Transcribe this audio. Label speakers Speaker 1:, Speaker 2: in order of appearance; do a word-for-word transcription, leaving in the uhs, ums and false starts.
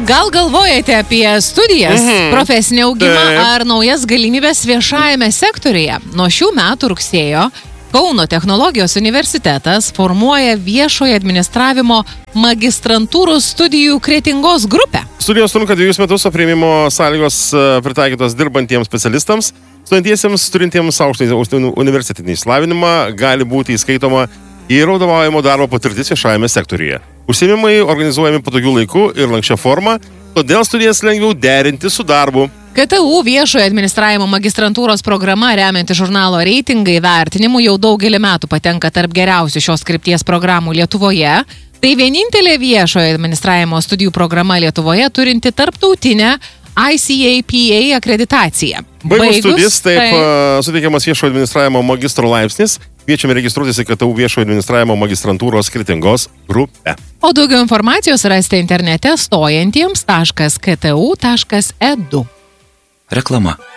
Speaker 1: Gal galvojate apie studijas,
Speaker 2: Mhm.
Speaker 1: profesinį augimą
Speaker 2: Taip.
Speaker 1: ar naujas galimybės viešajame sektoriuje? Nuo šių metų rugsėjo Kauno technologijos universitetas formuoja viešojo administravimo magistrantūros studijų Kretingos grupę.
Speaker 2: Studijos trunka dviejus metus, o priėmimo sąlygos e, pritaikytos dirbantiems specialistams. Studentiesiems turintiems aukštąjį universitetinį išsilavinimą gali būti įskaitoma ir vadovaujamo darbo patirtis viešajame sektoriuje. Užsiėmimai organizuojami patogių laikų ir lanksčia forma, todėl studijas lengviau derinti su darbu.
Speaker 1: K T U viešojo administravimo magistrantūros programa remianti žurnalo reitingai vertinimų jau daugelį metų patenka tarp geriausių šios krypties programų Lietuvoje. Tai vienintelė viešojo administravimo studijų programa Lietuvoje turinti tarptautinę I C A P A akreditaciją.
Speaker 2: Baigus studijas, taip tai... suteikiamas viešojo administravimo magistro laipsnis. Kviečiame registruotis į K T U viešojo administravimo magistrantūros Kretingos grupę.
Speaker 1: O daugiau informacijos rasite internete stojantiems taškas k t u taškas e d u.
Speaker 3: Reklama.